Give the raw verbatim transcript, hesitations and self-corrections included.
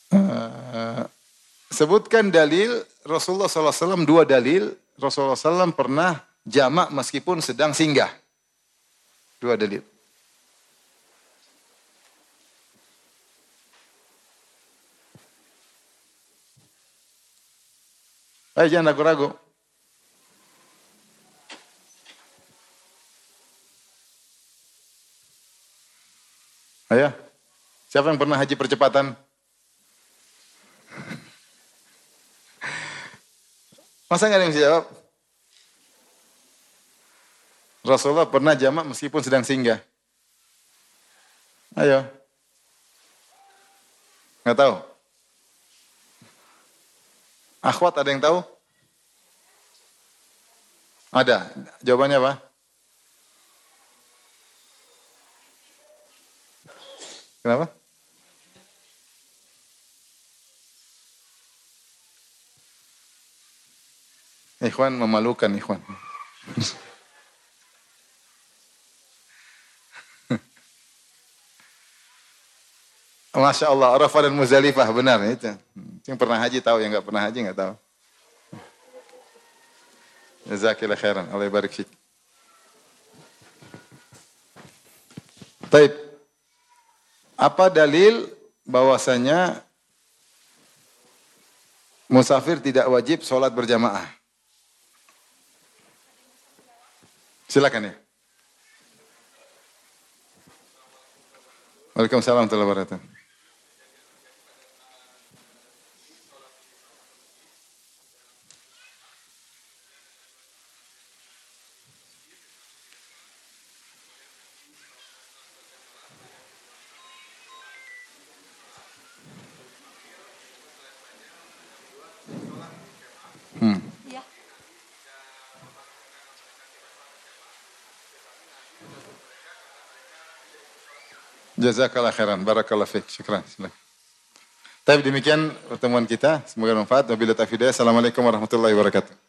Uh, sebutkan dalil Rasulullah sallallahu alaihi wasallam, dua dalil Rasulullah sallallahu alaihi wasallam pernah jamak meskipun sedang singgah. Dua dalil. Ayo jangan ragu-ragu. Ayo. Siapa yang pernah haji percepatan? Masa nggak ada yang bisa jawab? Rasulullah pernah jamak meskipun sedang singgah. Ayo. Nggak tahu? Akhwat ada yang tahu? Ada. Jawabannya apa? Kenapa? Ikhwan memalukan, ikhwan. Masya Allah, Arafah dan Muzdalifah, benar itu. Yang pernah haji tahu, yang nggak pernah haji nggak tahu. Jazakillah khairan, Allah barik fik. Taib. Apa dalil bahwasanya musafir tidak wajib sholat berjamaah? Silakan ya. Waalaikumsalam warahmatullahi wabarakatuh. Hmm. Ya. Jazakallah khairan, barakallah fiik, syukran. Tapi demikian pertemuan kita, semoga bermanfaat. Wabillahi taufiq. Assalamualaikum warahmatullahi wabarakatuh.